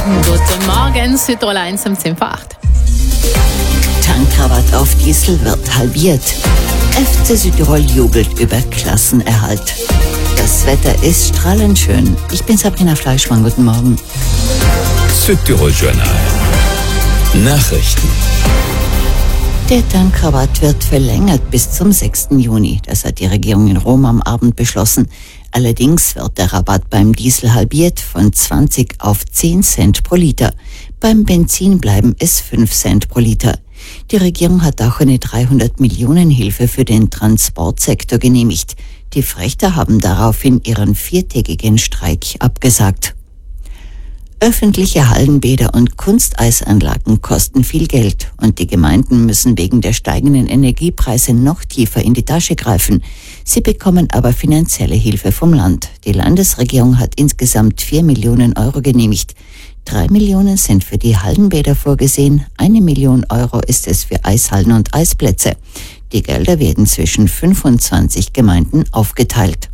Guten Morgen, Südtirol 1 um 10 vor 8. Tankrabatt auf Diesel wird halbiert. FC Südtirol jubelt über Klassenerhalt. Das Wetter ist strahlend schön. Ich bin Sabrina Fleischmann, guten Morgen. Südtirol Journal. Nachrichten. Der Tankrabatt wird verlängert bis zum 6. Juni. Das hat die Regierung in Rom am Abend beschlossen. Allerdings wird der Rabatt beim Diesel halbiert von 20 auf 10 Cent pro Liter. Beim Benzin bleiben es 5 Cent pro Liter. Die Regierung hat auch eine 300 Millionen Hilfe für den Transportsektor genehmigt. Die Frächter haben daraufhin ihren 4-tägigen Streik abgesagt. Öffentliche Hallenbäder und Kunsteisanlagen kosten viel Geld und die Gemeinden müssen wegen der steigenden Energiepreise noch tiefer in die Tasche greifen. Sie bekommen aber finanzielle Hilfe vom Land. Die Landesregierung hat insgesamt 4 Millionen Euro genehmigt. 3 Millionen sind für die Hallenbäder vorgesehen, 1 Million Euro ist es für Eishallen und Eisplätze. Die Gelder werden zwischen 25 Gemeinden aufgeteilt.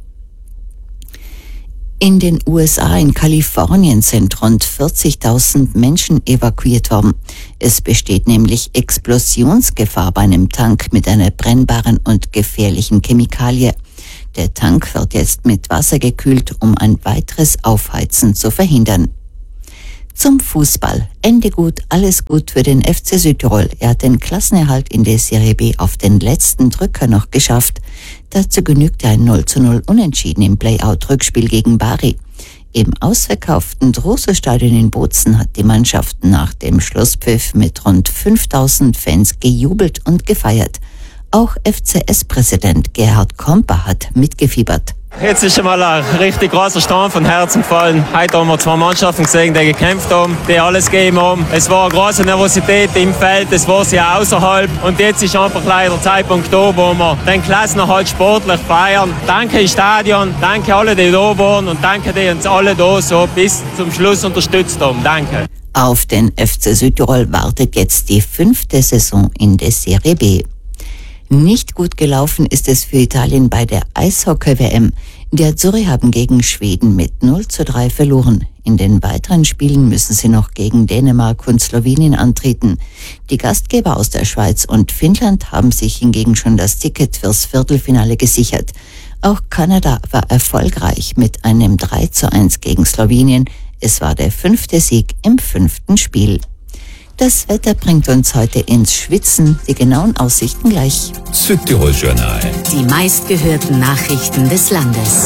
In den USA, in Kalifornien, sind rund 40.000 Menschen evakuiert worden. Es besteht nämlich Explosionsgefahr bei einem Tank mit einer brennbaren und gefährlichen Chemikalie. Der Tank wird jetzt mit Wasser gekühlt, um ein weiteres Aufheizen zu verhindern. Zum Fußball. Ende gut, alles gut für den FC Südtirol. Er hat den Klassenerhalt in der Serie B auf den letzten Drücker noch geschafft. Dazu genügte ein 0:0 Unentschieden im Play-Out-Rückspiel gegen Bari. Im ausverkauften Druso-Stadion in Bozen hat die Mannschaft nach dem Schlusspfiff mit rund 5.000 Fans gejubelt und gefeiert. Auch FCS-Präsident Gerhard Komper hat mitgefiebert. Jetzt ist einmal ein richtig großer Stein von Herzen gefallen. Heute haben wir 2 Mannschaften gesehen, die gekämpft haben, die alles gegeben haben. Es war eine große Nervosität im Feld, es war sie außerhalb. Und jetzt ist einfach leider der Zeitpunkt da, wo wir den Klassenerhalt sportlich feiern. Danke im Stadion, danke alle, die da waren und danke, die uns alle da so bis zum Schluss unterstützt haben. Danke. Auf den FC Südtirol wartet jetzt die 5. Saison in der Serie B. Nicht gut gelaufen ist es für Italien bei der Eishockey-WM. Die Azzurri haben gegen Schweden mit 0:3 verloren. In den weiteren Spielen müssen sie noch gegen Dänemark und Slowenien antreten. Die Gastgeber aus der Schweiz und Finnland haben sich hingegen schon das Ticket fürs Viertelfinale gesichert. Auch Kanada war erfolgreich mit einem 3:1 gegen Slowenien. Es war der 5. Sieg im 5. Spiel. Das Wetter bringt uns heute ins Schwitzen. Die genauen Aussichten gleich. Südtirol Journal. Die meistgehörten Nachrichten des Landes.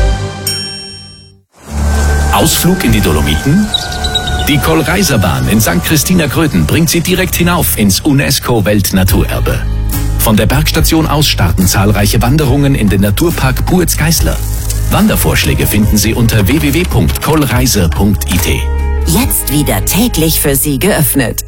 Ausflug in die Dolomiten? Die Kohlreiserbahn in St. Christina Gröden bringt Sie direkt hinauf ins UNESCO-Weltnaturerbe. Von der Bergstation aus starten zahlreiche Wanderungen in den Naturpark Puerz-Geisler. Wandervorschläge finden Sie unter www.kohlreise.it. Jetzt wieder täglich für Sie geöffnet.